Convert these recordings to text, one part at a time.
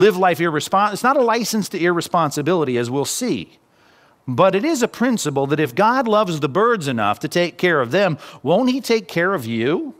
live life irresponsible. It's not a license to irresponsibility, as we'll see. But it is a principle that if God loves the birds enough to take care of them, won't he take care of you?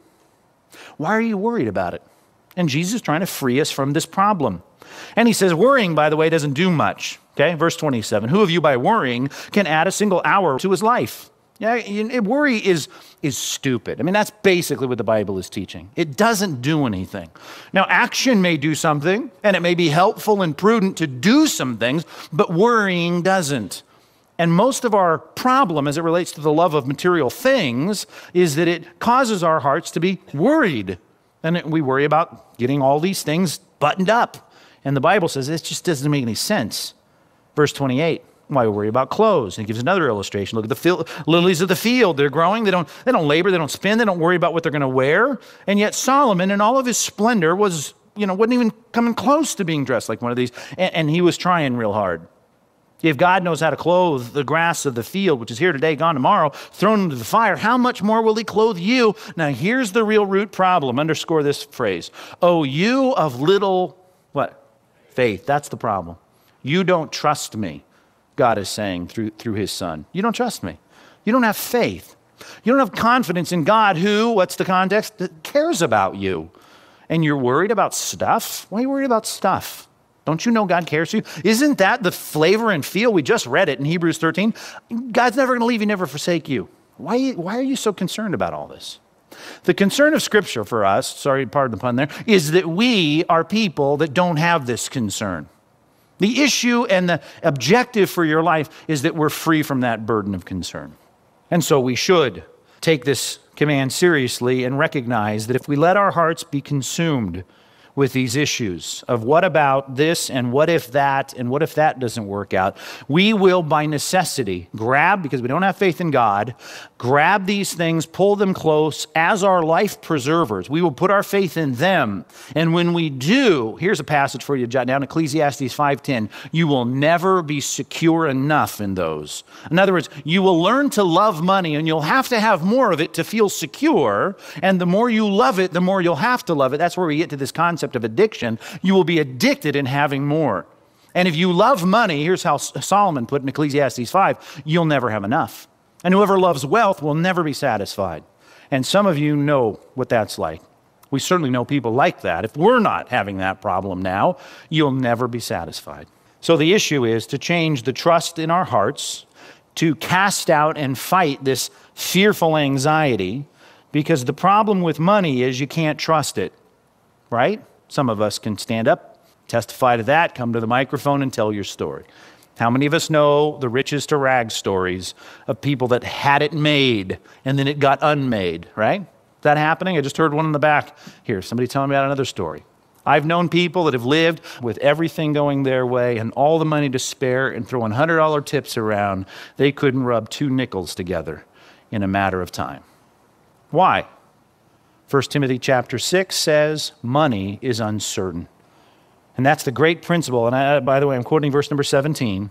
Why are you worried about it? And Jesus is trying to free us from this problem. And he says, worrying, by the way, doesn't do much. Okay, verse 27, who of you by worrying can add a single hour to his life? Yeah, worry is stupid. I mean, that's basically what the Bible is teaching. It doesn't do anything. Now, action may do something, and it may be helpful and prudent to do some things, but worrying doesn't. And most of our problem as it relates to the love of material things is that it causes our hearts to be worried. And we worry about getting all these things buttoned up. And the Bible says it just doesn't make any sense. Verse 28, why worry about clothes? And it gives another illustration. Look at the lilies of the field. They're growing. They don't labor. They don't spin. They don't worry about what they're going to wear. And yet Solomon, in all of his splendor, wasn't even coming close to being dressed like one of these. And he was trying real hard. If God knows how to clothe the grass of the field, which is here today, gone tomorrow, thrown into the fire, how much more will he clothe you? Now, here's the real root problem. Underscore this phrase. Oh, you of little, what? Faith. That's the problem. You don't trust me, God is saying through his son. You don't trust me. You don't have faith. You don't have confidence in God who, what's the context? That cares about you. And you're worried about stuff? Why are you worried about stuff? Don't you know God cares for you? Isn't that the flavor and feel? We just read it in Hebrews 13. God's never going to leave you, never forsake you. Why are you so concerned about all this? The concern of Scripture for us, sorry, pardon the pun there, is that we are people that don't have this concern. The issue and the objective for your life is that we're free from that burden of concern. And so we should take this command seriously and recognize that if we let our hearts be consumed with these issues of what about this and what if that doesn't work out, we will by necessity grab, because we don't have faith in God, grab these things, pull them close as our life preservers. We will put our faith in them. And when we do, here's a passage for you to jot down, Ecclesiastes 5:10, you will never be secure enough in those. In other words, you will learn to love money and you'll have to have more of it to feel secure. And the more you love it, the more you'll have to love it. That's where we get to this concept of addiction. You will be addicted in having more. And if you love money, here's how Solomon put in Ecclesiastes 5, you'll never have enough. And whoever loves wealth will never be satisfied. And some of you know what that's like. We certainly know people like that. If we're not having that problem now, you'll never be satisfied. So the issue is to change the trust in our hearts, to cast out and fight this fearful anxiety, because the problem with money is you can't trust it, right? Some of us can stand up, testify to that, come to the microphone and tell your story. How many of us know the riches to rags stories of people that had it made and then it got unmade, right? Is that happening? I just heard one in the back here. Somebody telling me about another story. I've known people that have lived with everything going their way and all the money to spare and throwing $100 tips around. They couldn't rub 2 nickels together in a matter of time. Why? 1 Timothy chapter 6 says money is uncertain. And that's the great principle. And by the way, I'm quoting verse number 17.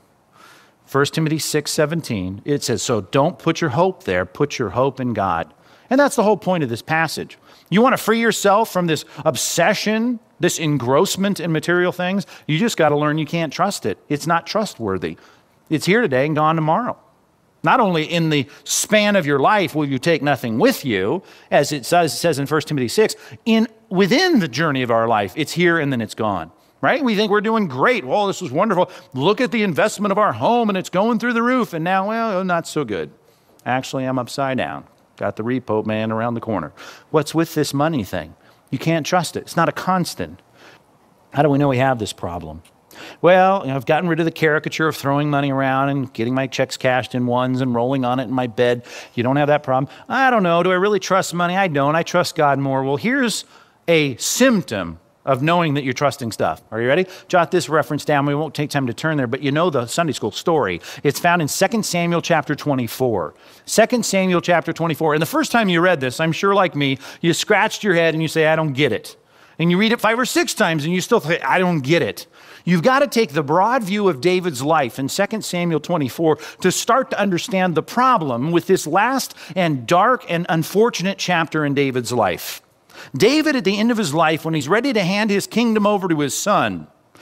1 Timothy 6:17. It says, so don't put your hope there. Put your hope in God. And that's the whole point of this passage. You want to free yourself from this obsession, this engrossment in material things? You just got to learn you can't trust it. It's not trustworthy. It's here today and gone tomorrow. Not only in the span of your life will you take nothing with you, as it says in 1 Timothy 6, within the journey of our life, it's here and then it's gone, right? We think we're doing great. Well, this was wonderful. Look at the investment of our home and it's going through the roof. And now, well, not so good. Actually, I'm upside down. Got the repo man around the corner. What's with this money thing? You can't trust it. It's not a constant. How do we know we have this problem? Well, I've gotten rid of the caricature of throwing money around and getting my checks cashed in ones and rolling on it in my bed. You don't have that problem. I don't know. Do I really trust money? I don't. I trust God more. Well, here's a symptom of knowing that you're trusting stuff. Are you ready? Jot this reference down. We won't take time to turn there, but you know the Sunday school story. It's found in 2 Samuel chapter 24. 2 Samuel chapter 24. And the first time you read this, I'm sure like me, you scratched your head and you say, I don't get it. And you read it 5 or 6 times and you still say, I don't get it. You've got to take the broad view of David's life in 2 Samuel 24 to start to understand the problem with this last and dark and unfortunate chapter in David's life. David, at the end of his life, when he's ready to hand his kingdom over to his son,